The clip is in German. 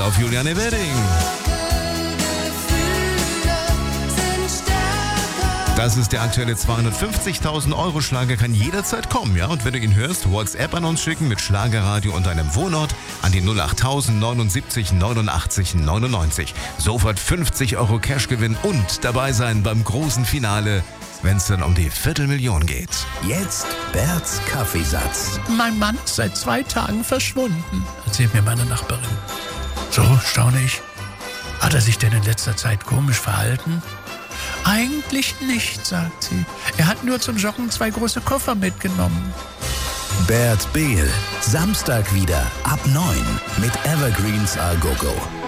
auf Juliane Wedding. Das ist der aktuelle 250.000 Euro Schlager, kann jederzeit kommen, ja? Und wenn du ihn hörst, WhatsApp an uns schicken mit Schlagerradio und deinem Wohnort an die 08000 79 89 99. Sofort 50 Euro Cashgewinn und dabei sein beim großen Finale, wenn es dann um die 250.000 geht. Jetzt Berts Kaffeesatz. Mein Mann ist seit 2 Tagen verschwunden, erzählt mir meine Nachbarin. So, staune ich. Hat er sich denn in letzter Zeit komisch verhalten? Eigentlich nicht, sagt sie. Er hat nur zum Joggen 2 große Koffer mitgenommen. Bert Behl, Samstag wieder ab 9 mit Evergreens Al Gogo.